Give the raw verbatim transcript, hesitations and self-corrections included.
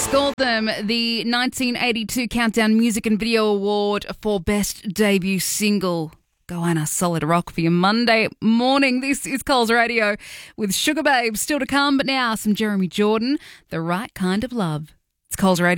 scored them the nineteen eighty-two Countdown Music and Video Award for Best Debut Single. Go Anna, solid rock for your Monday morning. This is Coles Radio with Sugar Babe still to come, but now some Jeremy Jordan, The Right Kind of Love. It's Coles Radio.